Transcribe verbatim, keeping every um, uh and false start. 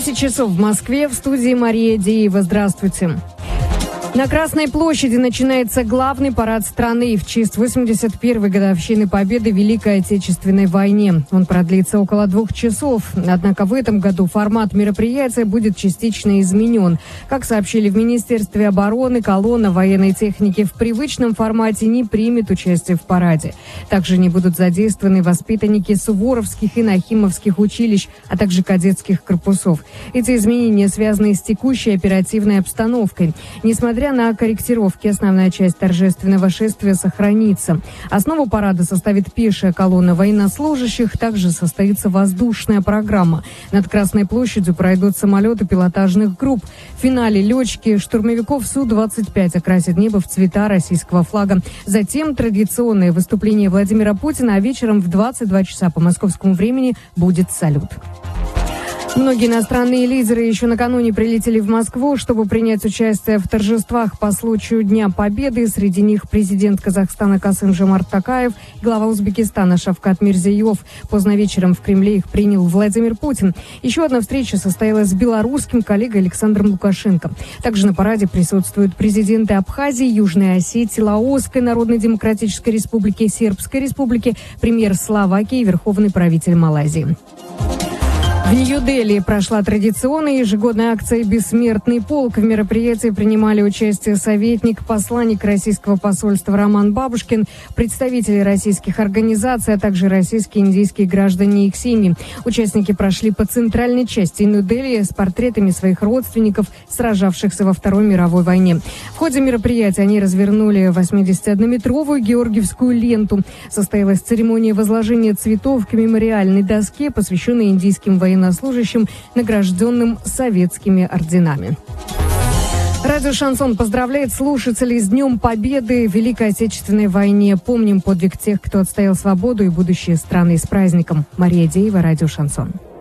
десять часов в Москве. В студии Мария Деева. Здравствуйте. На Красной площади начинается главный парад страны в честь восемьдесят первой годовщины победы в Великой Отечественной войне. Он продлится около двух часов. Однако в этом году формат мероприятия будет частично изменен. Как сообщили в Министерстве обороны, колонна военной техники в привычном формате не примет участие в параде. Также не будут задействованы воспитанники суворовских и нахимовских училищ, а также кадетских корпусов. Эти изменения связаны с текущей оперативной обстановкой. Несмотря на корректировки, основная часть торжественного шествия сохранится. Основу парада составит пешая колонна военнослужащих, также состоится воздушная программа. Над Красной площадью пройдут самолеты пилотажных групп. В финале летчики штурмовиков Су двадцать пять окрасят небо в цвета российского флага. Затем традиционное выступление Владимира Путина, а вечером в двадцать два часа по московскому времени будет салют. Многие иностранные лидеры еще накануне прилетели в Москву, чтобы принять участие в торжествах по случаю Дня Победы. Среди них президент Казахстана Касым-Жомарт Токаев, глава Узбекистана Шавкат Мирзиёев. Поздно вечером в Кремле их принял Владимир Путин. Еще одна встреча состоялась с белорусским коллегой Александром Лукашенко. Также на параде присутствуют президенты Абхазии, Южной Осетии, Лаосской Народно-Демократической Республики, Сербской Республики, премьер Словакии и верховный правитель Малайзии. В Нью-Дели прошла традиционная ежегодная акция «Бессмертный полк». В мероприятии принимали участие советник, посланник российского посольства Роман Бабушкин, представители российских организаций, а также российские и индийские граждане и их семьи. Участники прошли по центральной части Нью-Дели с портретами своих родственников, сражавшихся во Второй мировой войне. В ходе мероприятия они развернули восьмидесятиоднометровую георгиевскую ленту. Состоялась церемония возложения цветов к мемориальной доске, посвященной индийским военным военнослужащим, награжденным советскими орденами. Радио «Шансон» поздравляет слушателей с Днем Победы в Великой Отечественной войне. Помним подвиг тех, кто отстоял свободу и будущее страны. С праздником. Мария Деева, Радио «Шансон».